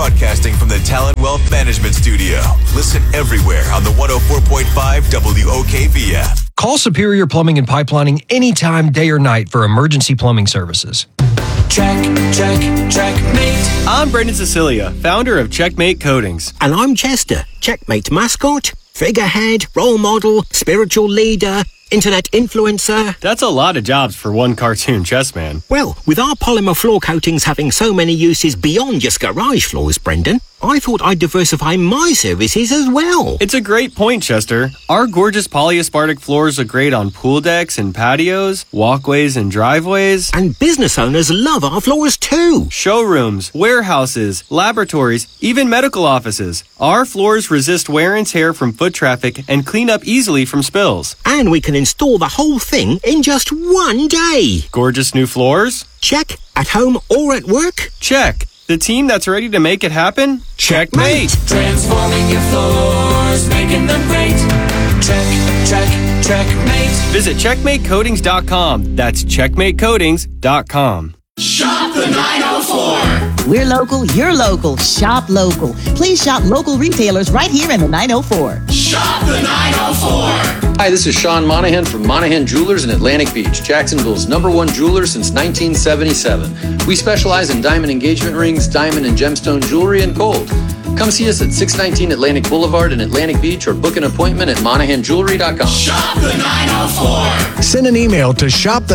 Broadcasting from the Talent Wealth Management Studio. Listen everywhere on the 104.5 WOKV app. Call Superior Plumbing and Pipelining anytime, day or night for emergency plumbing services. Checkmate. I'm Brendan Cecilia, founder of Checkmate Coatings. And I'm Chester, Checkmate mascot, figurehead, role model, spiritual leader, internet influencer. That's a lot of jobs for one cartoon chess man. Well, with our polymer floor coatings having so many uses beyond just garage floors, Brendan, I thought I'd diversify my services as well. It's a great point, Chester. Our gorgeous polyaspartic floors are great on pool decks and patios, walkways and driveways. And business owners love our floors too. Showrooms, warehouses, laboratories, even medical offices. Our floors resist wear and tear from foot traffic and clean up easily from spills. And we can install the whole thing in just one day. Gorgeous new floors? Check. At home or at work? Check. The team that's ready to make it happen? Checkmate! Transforming your floors, making them great. Checkmate. Visit checkmatecoatings.com. That's checkmatecoatings.com. Shop the 904. We're local, you're local. Shop local. Please shop local retailers right here in the 904. Shop the 904. Hi, this is Sean Monahan from Monahan Jewelers in Atlantic Beach, Jacksonville's #1 jeweler since 1977. We specialize in diamond engagement rings, diamond and gemstone jewelry, and gold. Come see us at 619 Atlantic Boulevard in Atlantic Beach or book an appointment at monahanjewelry.com. Shop the 904. Send an email to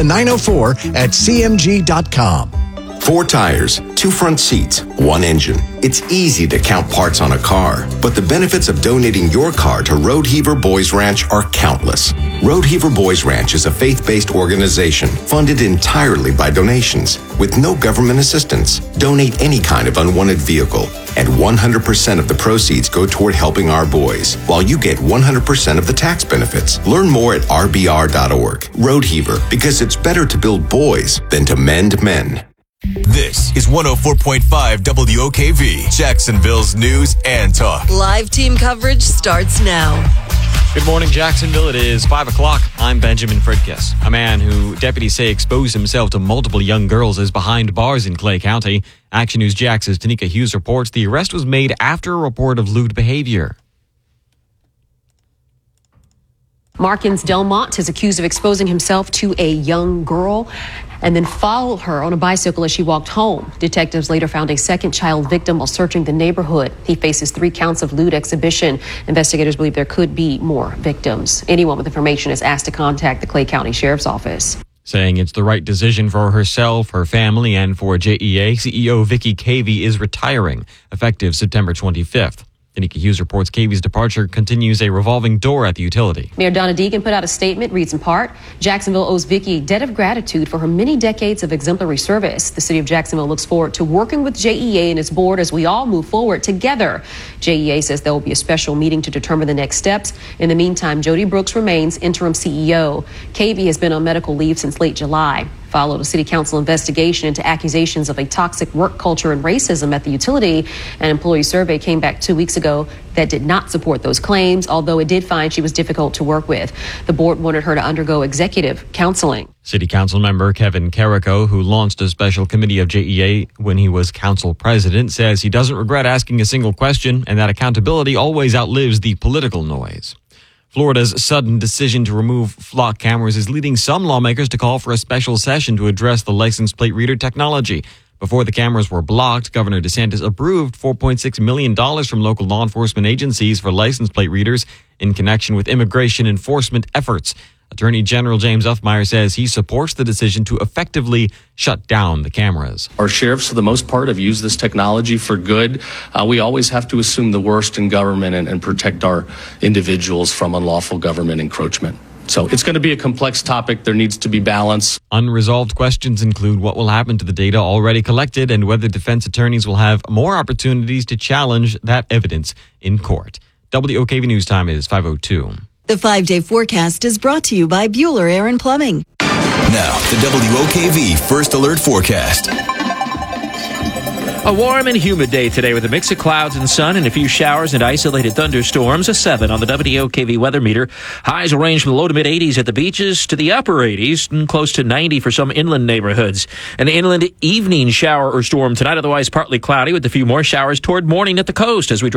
shopthe904@cmg.com. 4 tires, 2 front seats, 1 engine. It's easy to count parts on a car, but the benefits of donating your car to Road Heaver Boys Ranch are countless. Road Heaver Boys Ranch is a faith-based organization funded entirely by donations with no government assistance. Donate any kind of unwanted vehicle, and 100% of the proceeds go toward helping our boys, while you get 100% of the tax benefits. Learn more at rbr.org. Road Heaver, because it's better to build boys than to mend men. This is 104.5 WOKV, Jacksonville's news and talk. Live team coverage starts now. Good morning, Jacksonville. It is 5 o'clock. I'm Benjamin Fritkiss. A man who deputies say exposed himself to multiple young girls is behind bars in Clay County. Action News Jax's Tanika Hughes reports the arrest was made after a report of lewd behavior. Markins Delmont is accused of exposing himself to a young girl and then followed her on a bicycle as she walked home. Detectives later found a second child victim while searching the neighborhood. He faces 3 counts of lewd exhibition. Investigators believe there could be more victims. Anyone with information is asked to contact the Clay County Sheriff's Office. Saying it's the right decision for herself, her family, and for JEA, CEO Vicky Cavey is retiring, effective September 25th. Tanika Hughes reports Cavey's departure continues a revolving door at the utility. Mayor Donna Deegan put out a statement, reads in part, Jacksonville owes Vicky a debt of gratitude for her many decades of exemplary service. The city of Jacksonville looks forward to working with JEA and its board as we all move forward together. JEA says there will be a special meeting to determine the next steps. In the meantime, Jody Brooks remains interim CEO. Cavey has been on medical leave since late July. Followed a city council investigation into accusations of a toxic work culture and racism at the utility. An employee survey came back 2 weeks ago that did not support those claims, although it did find she was difficult to work with. The board wanted her to undergo executive counseling. City Council member Kevin Carrico, who launched a special committee of JEA when he was council president, says he doesn't regret asking a single question and that accountability always outlives the political noise. Florida's sudden decision to remove flock cameras is leading some lawmakers to call for a special session to address the license plate reader technology. Before the cameras were blocked, Governor DeSantis approved $4.6 million from local law enforcement agencies for license plate readers in connection with immigration enforcement efforts. Attorney General James Uffmeyer says he supports the decision to effectively shut down the cameras. Our sheriffs, for the most part, have used this technology for good. We always have to assume the worst in government and protect our individuals from unlawful government encroachment. So it's going to be a complex topic. There needs to be balance. Unresolved questions include what will happen to the data already collected and whether defense attorneys will have more opportunities to challenge that evidence in court. WOKV News Time is 5:02. The 5-day forecast is brought to you by Bueller Air & Plumbing. Now, the WOKV First Alert Forecast. A warm and humid day today with a mix of clouds and sun and a few showers and isolated thunderstorms. A 7 on the WOKV weather meter. Highs will range from the low to mid 80s at the beaches to the upper 80s and close to 90 for some inland neighborhoods. An inland evening shower or storm tonight, otherwise partly cloudy with a few more showers toward morning at the coast as we